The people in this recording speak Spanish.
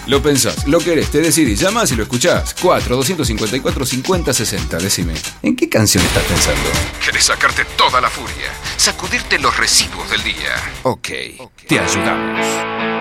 Lo pensás, lo querés, te decidís, llamás y lo escuchás. 4-254-5060. Decime, ¿en qué canción estás pensando? ¿Querés sacarte toda la furia? Sacudirte los residuos del día? Ok, te ayudamos.